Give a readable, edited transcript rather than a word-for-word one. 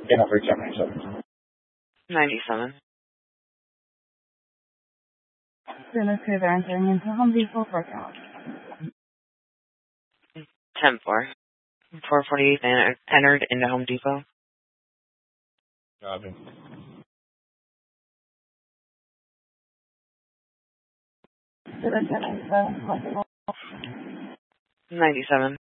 Yeah, for 77. 97. Students who are entering into Home Depot for account. 10-4. 448 entered into Home Depot. Copy. Students at 97. 97.